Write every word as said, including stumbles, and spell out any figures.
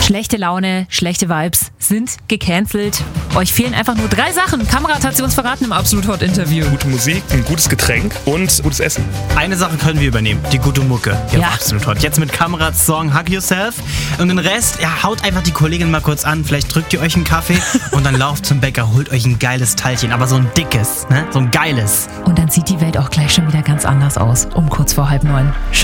Schlechte Laune, schlechte Vibes sind gecancelt. Euch fehlen einfach nur drei Sachen. Kamerad hat sie uns verraten im Absolut Hot Interview. Gute Musik, ein gutes Getränk und gutes Essen. Eine Sache können wir übernehmen, die gute Mucke. Hier Ja. auf Absolut Hot. Jetzt mit Kamerads Song Hug Yourself. Und den Rest, ja, haut einfach die Kollegin mal kurz an. Vielleicht drückt ihr euch einen Kaffee und dann lauft zum Bäcker, holt euch ein geiles Teilchen. Aber so ein dickes, ne? So ein geiles. Und dann sieht die Welt auch gleich schon wieder ganz anders aus. Um kurz vor halb neun. Schön.